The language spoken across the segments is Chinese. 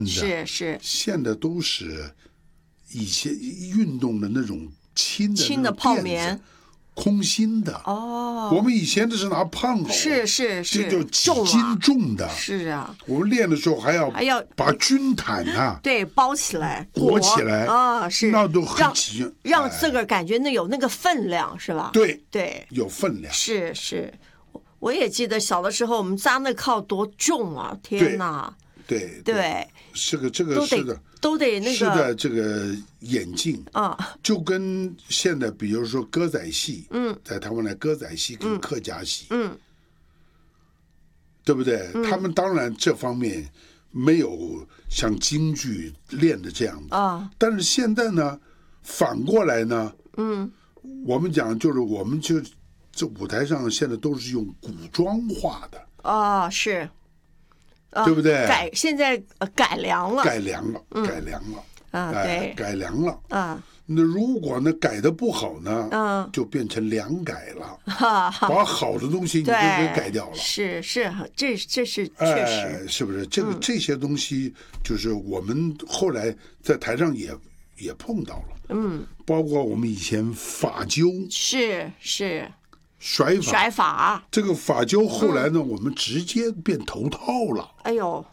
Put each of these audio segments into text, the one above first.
是， 现在都是以前运动的那种轻的泡棉， 空心的。我们以前的是拿胖藕， 是， 就几斤重的。 是啊， 我们练的时候还要把军毯啊， 对，包起来， 裹起来啊，是， 那都很急， 让这个感觉有那个分量，是吧？ 对，有分量。 是，我也记得小的时候我们扎那靠多重啊！天哪！ 对，这个是的， 都得那个是的，这个眼镜啊，就跟现在比如说歌仔戏，在台湾的歌仔戏跟客家戏，对不对？他们当然这方面没有像京剧练的这样子啊，但是现在呢，反过来呢，我们讲就是我们就这舞台上现在都是用古装化的啊，是。 对不对？ 现在改良了啊， 对， 改良了啊。 那如果呢改的不好呢，就变成良改了，把好的东西你就给改掉了。 是，这是确实， 是不是？这些东西就是我们后来在台上也碰到了，包括我们以前法灸， 是。 甩法， 这个法灸后来呢，我们直接变头套了。 哎呦，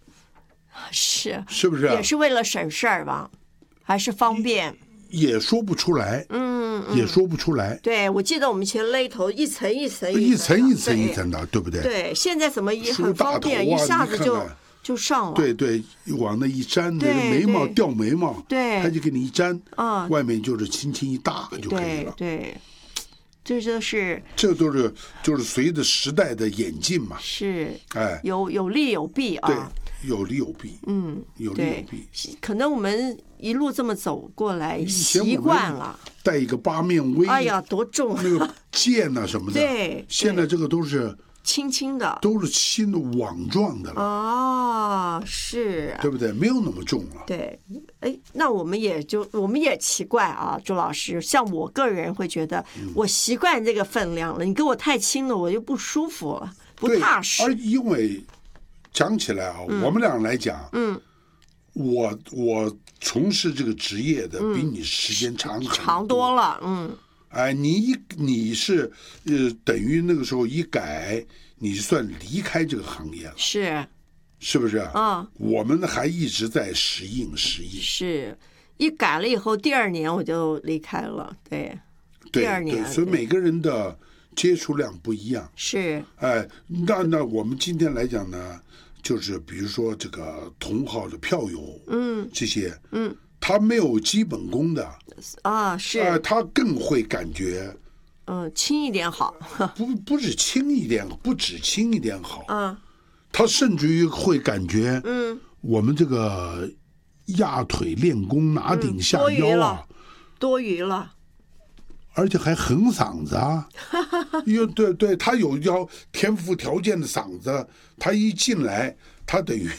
是不是？ 也是为了省事儿吧？还是方便？ 也说不出来，也说不出来。 对，我记得我们以前勒头一层一层的，对不对？ 对，现在怎么也很方便，一下子就上了。 对，往那一粘，那个眉毛掉眉毛， 对， 他就给你一粘，外面就是轻轻一搭就可以了。 对。这都是就是随着时代的演进嘛， 是，有利有弊啊， 对，有利有弊，有利有弊。 可能我们一路这么走过来，习惯了。 带一个八面威， 哎呀，多重！ 那个剑啊什么的， 对， 现在这个都是轻轻的， 都是轻的网状的了。 哦，是， 对不对？没有那么重了。 对，哎，那我们也奇怪啊，朱老师，像我个人会觉得，我习惯这个分量了，你给我太轻了，我就不舒服了，不踏实。 而因为讲起来啊，我们俩来讲，我从事这个职业的比你时间长多了， 哎，你是等于那个时候一改，你算离开这个行业了，是不是？我们还一直在适应， 是一改了以后，第二年我就离开了，对，第二年， 所以每个人的接触量不一样， 是， 哎，那我们今天来讲呢，就是比如说这个同号的票友，这些，他没有基本功的啊，是， 他更会感觉， 轻一点好， 不是轻一点，不止轻一点好，他甚至于会感觉，我们这个压腿练功拿顶下腰啊， 多余了， 而且还横嗓子啊，对，他有条天赋条件的嗓子，他一进来，他等于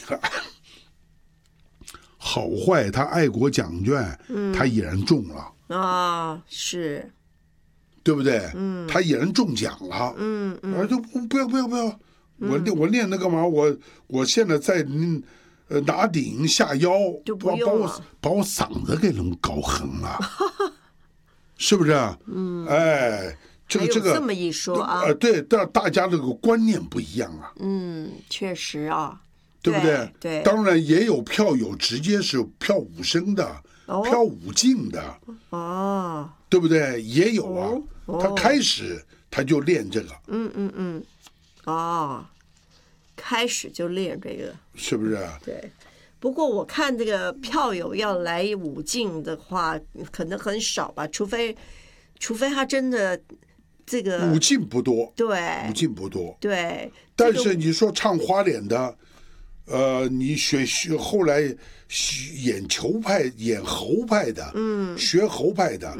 好坏，他爱国奖卷，他已然中了啊，是， 对不对？他已然中奖了，我就不要。我练那干嘛？我现在在拿顶下腰， 就不用了， 把我嗓子给弄搞横了，是不是？哎，这个这么一说啊， 对，大家这个观念不一样啊， 确实啊， 对不对？ 对， 当然也有票友直接是跳武生的，跳武劲的，对不对？也有啊，他开始他就练这个， 开始就练这个， 是不是？ 对。不过我看这个票友要来武劲的话，可能很少吧，除非他真的这个武劲不多， 对， 武劲不多， 对。 但是你说唱花脸的，你学后来演球派、演侯派的，学侯派的，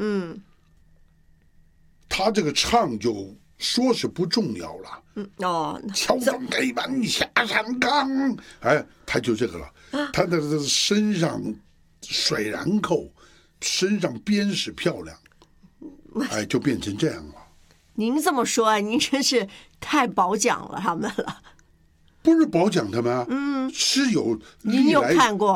他这个唱就说是不重要了。敲钟给板下山岗，哎，他就这个了。他的身上甩然扣，身上边是漂亮，哎，就变成这样了。 您这么说啊，您真是太褒奖了他们了。 不是褒奖他们啊，是有你有看过？